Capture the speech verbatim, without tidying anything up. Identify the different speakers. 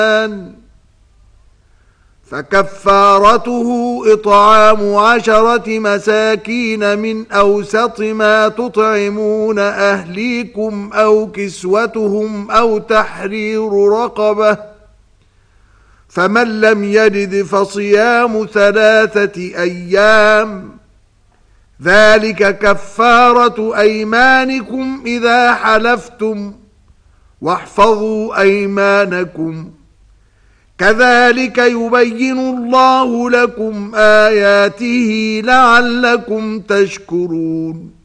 Speaker 1: فكفارته إطعام عشرة مساكين من أوسط ما تطعمون أهليكم أو كسوتهم أو تحرير رقبة، فمن لم يجد فصيام ثلاثة أيام، ذلك كفارة أيمانكم إذا حلفتم، واحفظوا أيمانكم، كذلك يبين الله لكم آياته لعلكم تشكرون.